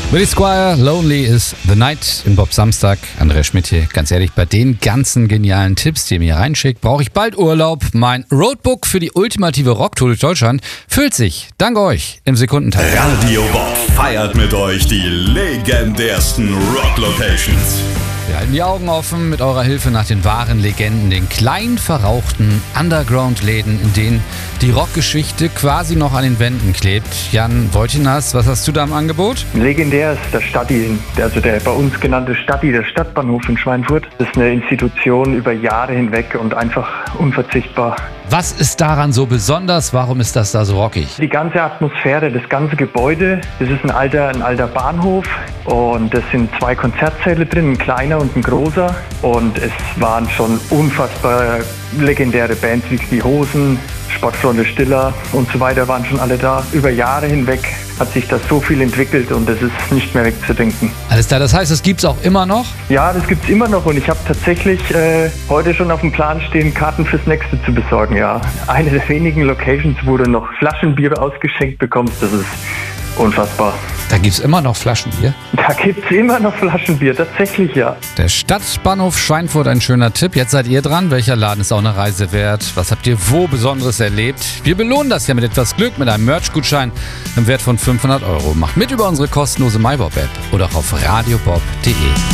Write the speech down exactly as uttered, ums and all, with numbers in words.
Willi Squire, Lonely is the Night in Bob Samstag. Andrea Schmidt hier. Ganz ehrlich, bei den ganzen genialen Tipps, die ihr mir reinschickt, brauche ich bald Urlaub. Mein Roadbook für die ultimative Rocktour durch Deutschland füllt sich, dank euch, im Sekundentakt. Radio Bob feiert mit euch die legendärsten Rock-Locations. Wir halten die Augen offen mit eurer Hilfe nach den wahren Legenden, den klein verrauchten Underground-Läden, in denen die Rockgeschichte quasi noch an den Wänden klebt. Jan Wojtynas, was hast du da im Angebot? Legendär ist der Stadti, also der bei uns genannte Stadti, der Stadtbahnhof in Schweinfurt. Das ist eine Institution über Jahre hinweg und einfach unverzichtbar. Was ist daran so besonders? Warum ist das da so rockig? Die ganze Atmosphäre, das ganze Gebäude, das ist ein alter, ein alter Bahnhof und es sind zwei Konzertsäle drin, ein kleiner und ein großer. Und es waren schon unfassbar legendäre Bands wie die Hosen, Sportfreunde Stiller und so weiter waren schon alle da. Über Jahre hinweg hat sich das so viel entwickelt und es ist nicht mehr wegzudenken. Alles klar, das heißt, es gibt's auch immer noch? Ja, das gibt's immer noch und ich habe tatsächlich äh, heute schon auf dem Plan stehen, Karten fürs nächste zu besorgen. Ja, eine der wenigen Locations, wo du noch Flaschenbier ausgeschenkt bekommst, das ist unfassbar. Da gibt's immer noch Flaschenbier? Da gibt's immer noch Flaschenbier, tatsächlich ja. Der Stadtbahnhof Schweinfurt, ein schöner Tipp. Jetzt seid ihr dran. Welcher Laden ist auch eine Reise wert? Was habt ihr wo Besonderes erlebt? Wir belohnen das ja mit etwas Glück, mit einem Merch-Gutschein im Wert von fünfhundert Euro. Macht mit über unsere kostenlose MyBob-App oder auch auf radiobob punkt de.